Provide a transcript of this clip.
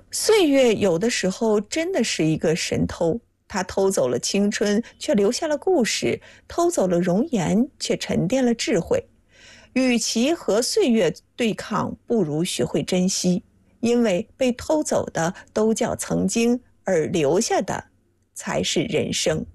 岁月有的时候真的是一个神偷，它偷走了青春，却留下了故事；偷走了容颜，却沉淀了智慧。与其和岁月对抗，不如学会珍惜，因为被偷走的都叫曾经，而留下的才是人生。